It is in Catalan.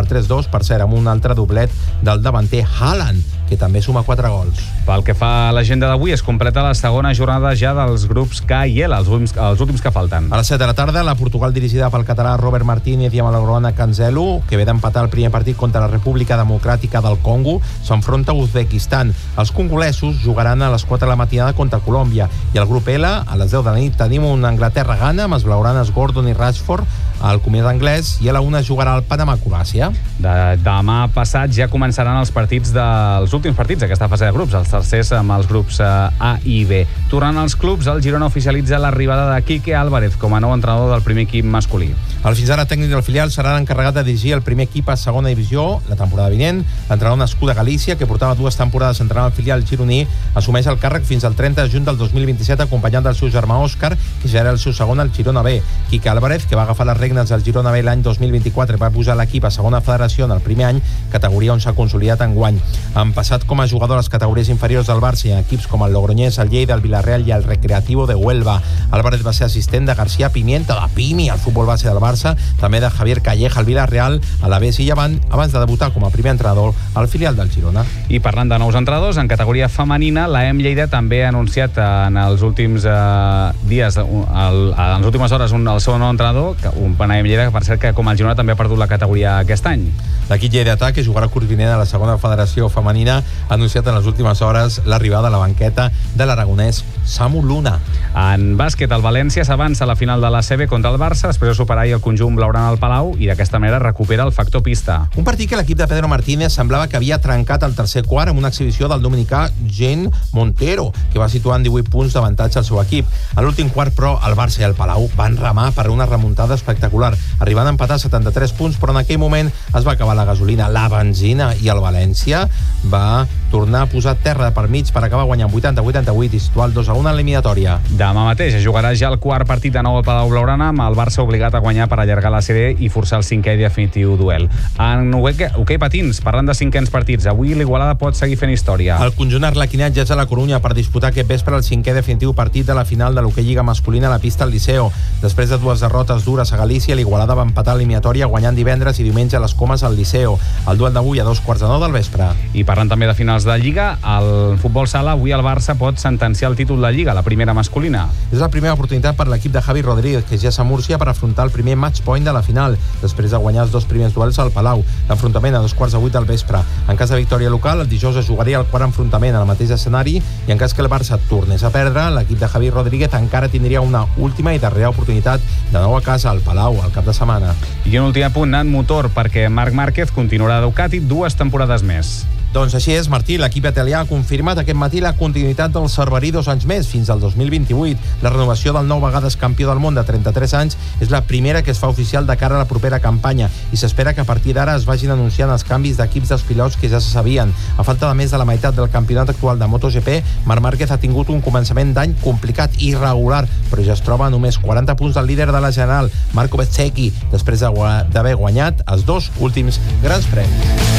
el 3-2, per cert, amb un altre doblet del davanter Haaland, que també suma 4 gols. Pel que fa a l'agenda d'avui, es completa la segona jornada ja dels grups K i L, els últims que falten. A les 7 de la tarda, la Portugal dirigida pel català Robert Martínez i amb el Groana Cancelo, que ve d'empatar el primer partit contra la República Democràtica del Congo, s'enfronta a Uzbekistan. Els congolesos jugaran a les 4 de la matinada contra Colòmbia. I al grup L, a les 10 de la nit, tenim un Anglaterra-Ghana amb els blaugranes Gordon i Rashford al comiat anglès, i a la 1 jugarà el Panamà-Croàcia. Demà passat ja començaran els últims partits d'aquesta fase de grups, els tercers amb els grups A i B. Tornant als clubs, el Girona oficialitza l'arribada de Quique Álvarez com a nou entrenador del primer equip masculí. El fins ara tècnic del filial serà l'encarregat de dirigir el primer equip a segona divisió la temporada vinent. L'entrenador nascut a Galícia, que portava 2 temporades entrenant el filial gironí, assumeix el càrrec fins al 30 de juny del 2027 acompanyat del seu germà Òscar, que ja era el seu segon al Girona B. Quique Álvarez, que va agafar les regnes del Girona B l'any 2024 i va pujar l'equip a segona federació en el primer any, categoria on s'ha consolidat enguany. Han passat com a jugador a les categories inferiors del Barça i en equips com el Logroñés, el Lleida, el Villarreal i el Recreativo de Huelva. Álvarez va ser assistent de García Pimienta, de Pimi, al futbol base del Barça, també de Javier Calleja al Villarreal, a l'Aves i Llevant, abans de debutar com a primer entrenador al filial del Girona. I parlant de nous entrenadors, en categoria femenina, l'AEM Lleida també ha anunciat en els últims dies, en les últimes hores, el seu nou entrenador, un AEM Lleida, per cert, que com el Girona també ha perdut la categoria aquest any. L'equip lleidatà, que jugarà curs vinent a la segona federació femenina, ha anunciat en les últimes hores l'arribada a la banqueta de l'aragonès Samu Luna. En bàsquet, el València s'avança a la final de l'ACB contra el Barça, després de superar el conjunt blaugrana al Palau, i d'aquesta manera recupera el factor pista. Un partit que l'equip de Pedro Martínez semblava que havia trencat el tercer quart amb una exhibició del dominicà Jean Montero, que va situar en 18 punts d'avantatge al seu equip. A l'últim quart, però, el Barça i el Palau van remar per una remuntada espectacular, arribant a empatar 73 punts, però en aquell moment es va acabar la gasolina, la benzina, i el València va tornar a posar terra per mig per acabar guanyant 80-88 i situar el 2-1 en l'eliminatòria. Demà mateix es jugarà ja el quart partit de nou al Palau Blaugrana, amb el Barça obligat a guanyar per allargar la sèrie i forçar el cinquè i definitiu duel. En hoquei patins, parlant de cinquens partits, avui l'Igualada pot seguir fent història. El conjunt arlequinat ja és a la Corunya per disputar aquest vespre el cinquè definitiu partit de la final de l'hoquei lliga masculina a la pista al Liceo. Després de 2 derrotes dures a Galícia, l'Igualada va empatar l'eliminatòria guanyant divendres i diumenge a les Comes al Liceo. El duel d'avui a 2:45 del vespre. I parlant també de finals de Lliga, al futbol sala, avui el Barça pot sentenciar el títol de Lliga, la primera masculina. És la primera oportunitat per l'equip de Javi Rodríguez, que ja és a Múrcia per afrontar el primer match point de la final, després de guanyar els 2 primers duels al Palau. L'enfrontament a 2:15 del vespre. En cas de victòria local, el dijous es jugaria el quart enfrontament al mateix escenari, i en cas que el Barça tornés a perdre, l'equip de Javi Rodríguez encara tindria una última i darrera oportunitat de nou a casa al Palau al cap de setmana. I un últim apunt en motor, perquè Marc Márquez continuarà a Ducati 2 temporades més. Doncs així és, Martí. L'equip italià ha confirmat aquest matí la continuïtat del Cerverí 2 anys més, fins al 2028. La renovació del 9 vegades campió del món de 33 anys és la primera que es fa oficial de cara a la propera campanya, i s'espera que a partir d'ara es vagin anunciant els canvis d'equips dels pilots que ja se sabien. A falta de més de la meitat del campionat actual de MotoGP, Marc Márquez ha tingut un començament d'any complicat i irregular, però ja es troba a només 40 punts del líder de la general, Marco Bezzecchi, després d'haver guanyat els 2 últims grans premis.